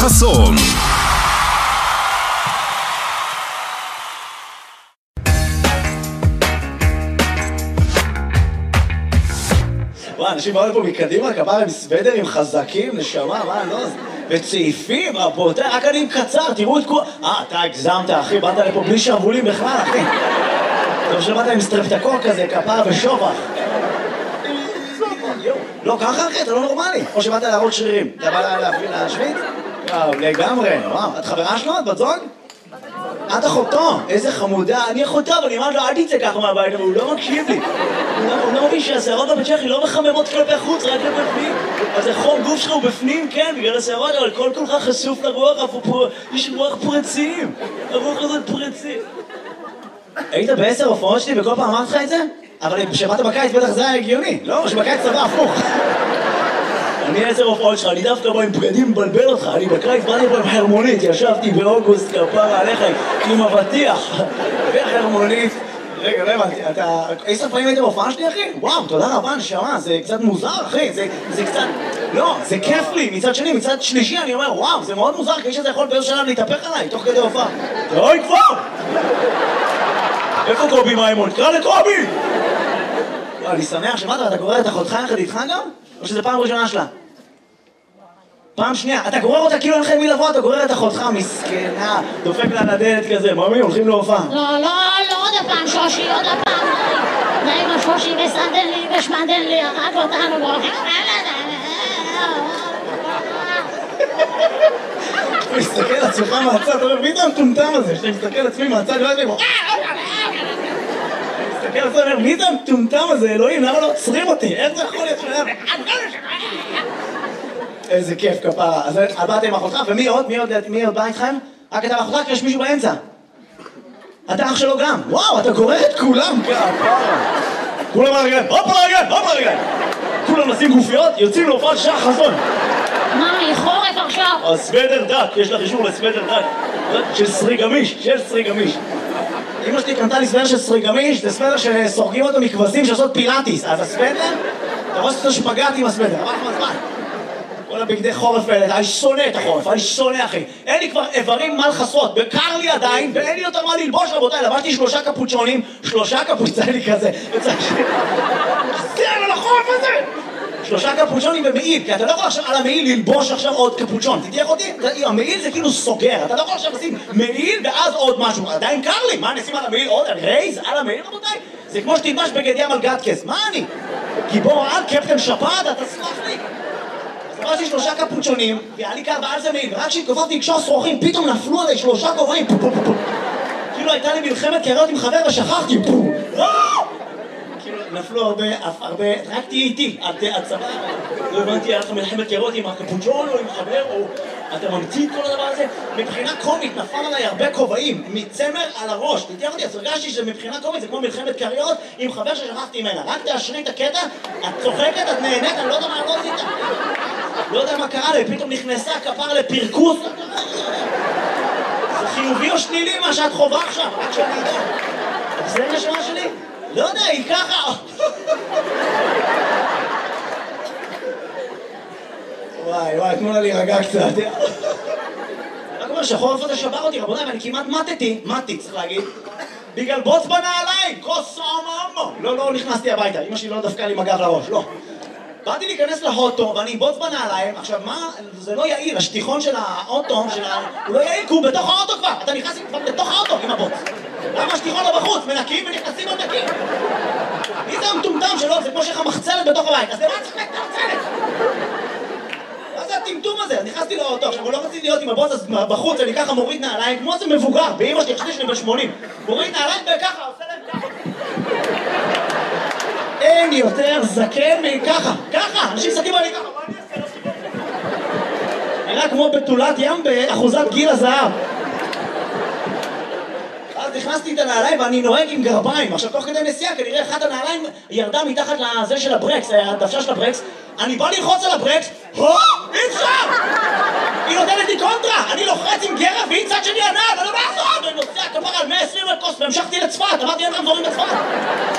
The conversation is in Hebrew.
חסון. וואי, אנשים באו לפה מקדימה, כפרה עם סוודרים חזקים, נשמה, מה, לא? וצעיפים, רבותיי, רק אני עם קצר, תראו את כל... אתה הגזמת, אחי, באת לפה בלי שרוולים בכלל, אחי. טוב שבאת עם סטרפטקור כזה, כפרה ושובח. לא, ככה אחי, אתה לא נורמלי. או שבאת להראות שרירים. אתה בא להשוויץ? וואו, לגמרי. וואו, את חברה שלו? את בת זוג? את אחותו, איזה חמודה. אני אחותו, אבל אני אמרת לו, אל תצא ככה מהבית, אבל הוא לא מקשיב לי. הוא לא מבין שהשערות בבית שלך לא מחממות כלפי חוץ, רק כלפי פנים. אז החום גוף שלך הוא בפנים, כן, בגלל השערות, אבל כל כולך חשוף לרוח, יש רוח פרצים. הרוח הזאת פרצים. היית ב10 הופעות שלי וכל פעם אמרת לך את זה? אבל כשבאת בקיץ בטח זה היה הגיוני, לא? שבקיץ צבא הפוך. אני 10 הופעות שלך, אני דווקא בא עם בגדים מבלבל אותך, אני בקיץ באתי פה עם חרמונית, ישבתי באוגוסט כפרה עליך עם אבטיח וחרמונית. רגע, לא הבנתי, אתה... 10 פעמים היית בהופעה שלי, אחי? וואו, תודה רבה, נשמה, זה קצת מוזר, אחי, זה קצת... לא, זה כיף לי, מצד שני, מצד שלישי, אני אומר, וואו, זה מאוד מוזר, כי שזה יכול באיזו שלב להתהפך עליי, תוך כדי הופעה. אוי, כבר! איפה קובי מימון? תקרא לקובי! אני שמח שמעת, אתה גורר את אחותך יחד איתך גם? או שזה פעם ראשונה שלה? פעם שנייה, אתה גורר אותה כאילו אין לכם מי לבוא, אתה גורר את אחותך, מסכנה, דופק לה לדלת כזה, ממי, הולכים להופעה. לא, עוד הפעם שושי, עוד הפעם. די עם השושי וסדן לי ושמדן לי, הרג אותנו והולכים. הוא מסתכל על עצמך מהצד, אתה אומר, מי זה המטומטם הזה? שאתה מסתכל על עצמי מהצד, לא יודעים, מסתכל על עצמי, אומר, מי זה המטומטם הזה? אלוהים, למה לא עוצרים אותי? איך זה יכול להיות שלהם? איזה כיף כפרה. אז באת עם אחותך, ומי עוד? מי עוד בא איתכם? רק אתה ואחותך, כי יש מישהו באמצע. אתה אח שלו גם. וואו, אתה גורר את כולם כפרה. כולם על הרגליים, הופ על הרגליים, הופ על הרגליים. כולם נשים גופיות, יוצאים להופעת שעה חסון. מה, חורף עכשיו? הסוודר דק, יש לך אישור לסוודר דק של סרי גמיש. אמא שלי קנתה לי סוודר של סרי גמיש, זה סוודר שסורגים אותו מכבשים שעושות פילאטיס. אז הסוודר, אתה רואה שאתה שפגעת עם הסוודר, אבל אנחנו הזמן. כל הבגדי חורף האלה, אני שונא את החורף, אני שונא אחי. אין לי כבר איברים מה לחסות, בקר לי עדיין, ואין לי יותר מה ללבוש רבותיי, לבשתי 3 קפוצ'ונים, 3 קפוצ'ונים לי כזה, זה על החורף הזה! 3 קפוצ'ונים ומעיל, כי אתה לא יכול עכשיו על המעיל ללבוש עכשיו עוד קפוצ'ון, תתייך אותי? המעיל זה כאילו סוגר, אתה לא יכול עכשיו לשים מעיל ואז עוד משהו, עדיין קר לי, מה נשים על המעיל עוד? רייז על המעיל רבותיי? זה כמו שתלבש בגד ים על גטקס, מה אני? גיבור על קפטן שפעת, אתה סמך לי? אז עברתי 3 קפוצ'ונים, והיה לי קר ועל זה מעיל, ורק כשהתקופפתי לקשור שרוכים, פתאום נפלו עליי 3 כובעים, כאילו הייתה לי מלחמת קריות עם חבר ושכחתי, נפלו הרבה, רק תהיי איתי, את סבבה, לא הבנתי, היה לך מלחמת קריות עם הקפוצ'ון או עם חבר, או אתה ממציא את כל הדבר הזה, מבחינה קומית נפל עליי הרבה כובעים, מצמר על הראש, תתייך אותי, אז הרגשתי שמבחינה קומית זה כמו מלחמת קריות עם חבר ששכחתי ממנה, רק תאשרי את הקטע, את צוחקת, את נהנית, אני לא יודע מה לא עשית, לא יודע מה קרה לי, פתאום נכנסה כפר לפרקוס, זה חיובי או שלילי מה שאת חובה עכשיו, רק שאני יודע, זה נשמה שלי? לא יודע, היא ככה! וואי, תנו לה להירגע קצת. רק אומר שהחורף הזה שבר אותי, רבותיי, ואני כמעט מתי, צריך להגיד. בגלל בוץ בנעליים, קוסו מאמו. לא נכנסתי הביתה, אמא שלי לא דפקה לי עם הגב לראש, לא. באתי להיכנס לאוטו, ואני עם בוץ בנעליים, עכשיו מה, זה לא יעיל, השטיחון של האוטו, הוא לא יעיל, כי הוא בתוך האוטו כבר, אתה נכנס כבר בתוך האוטו עם הבוץ. למה השטיחון לא בחוץ? מנקים ונכנסים עוד נקים. מי זה המטומטם שלו? זה כמו שיש לך מחצלת בתוך הבית, אז למה צריך את המחצלת? מה זה הטמטום הזה? אז נכנסתי לאוטו, עכשיו הוא לא רציתי להיות עם הבוץ, אז בחוץ אני ככה מוריד נעליים, כמו זה מבוגר, באמא שלי, חשתי שלי ב-80. מוריד נעליים וככה, עושה להם ככה. אין יותר זקן מככה, ככה, אנשים מסתכלים עלי ככה, מה אני אעשה? נראה כמו בתולת ים באחוזת גיל הזהב. אז נכנסתי את הנעליים ואני נוהג עם גרביים. עכשיו תוך כדי נסיעה כנראה אחת הנעליים ירדה מתחת לזה של הברקס, הדוושה של הברקס. אני בא ללחוץ על הברקס, אי אפשר! היא נותנת לי קונטרה, אני לוחץ עם גרב והיא צד שני הנעל, אני לא מעזור! אני נוסע כפר על 120 לקוס והמשכתי לצפת, אמרתי אין רמזורים בצפת.